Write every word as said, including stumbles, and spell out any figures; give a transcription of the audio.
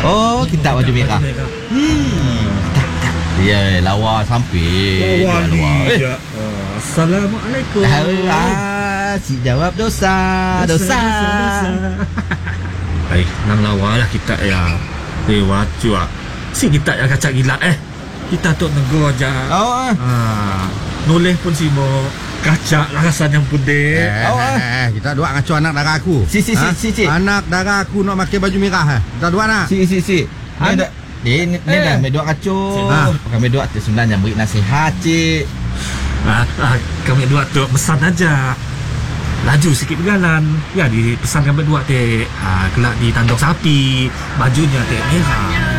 Oh, kita baju merah. Hmm. Tak, tak. Dia lawa sampai. Lawa luar. ni. Eh. Assalamualaikum. Ah, si jawab dosa, dosa. Baik, nang lawa lah kita ya. Lewat juga. Si kita ya kacak gila eh. Kita tu nego aja. Oh. Ah, noleh pun si mo kacak rasan yang putih. Eh, Oh, eh, eh, kita dua ngaco anak darah aku. Si, si, si, si, si. Anak darah aku nak pakai baju merah. Eh. Kita dua nak. Si, si, si. Ni An- dah. Ni, ni, ni Eh. dah medok kacau. Ha. Bukan medok tu sebenarnya beri nasihat, cik. Ah, ah, kami dua tu pesan aja. Laju sikit berjalan. Ya, dipesankan berdua teh. Ah, kelak di tanduk sapi. Bajunya teh merah.